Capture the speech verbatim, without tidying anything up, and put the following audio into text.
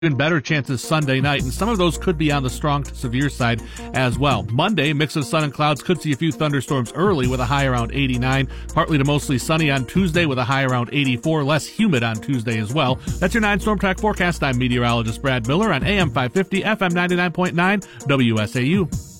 Even better chances Sunday night, and some of those could be on the strong to severe side as well. Monday, mix of sun and clouds, could see a few thunderstorms early with a high around eighty-nine. Partly to mostly sunny on Tuesday with a high around eighty-four. Less humid on Tuesday as well. That's your nine Storm Track forecast. I'm meteorologist Brad Miller on A M five fifty, F M ninety-nine point nine, W S A U.